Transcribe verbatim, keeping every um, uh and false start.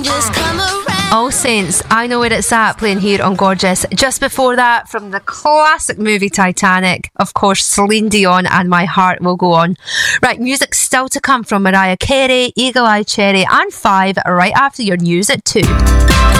Just come around. All Saints, I Know Where It's At, playing here on Gorgeous. Just before that, from the classic movie Titanic, of course, Celine Dion and My Heart Will Go On. Right, music still to come from Mariah Carey, Eagle Eye Cherry and Five right after your news at two.